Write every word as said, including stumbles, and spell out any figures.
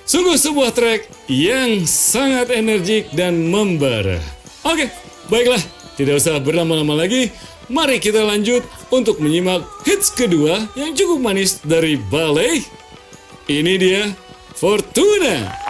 Sungguh sebuah track yang sangat energik dan membara. Oke, baiklah, tidak usah berlama-lama lagi. Mari kita lanjut untuk menyimak hits kedua yang cukup manis dari Baley. Ini dia, Fortuna.